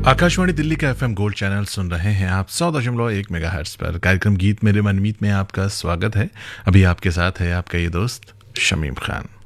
आकाशवाणी दिल्ली का FM gold channel सुन रहे हैं आप 100.1 मेगाहर्ट्ज पर। कार्यक्रम गीत मेरे मनमीत में आपका स्वागत है। अभी आपके साथ है आपका ये दोस्त शमीम खान।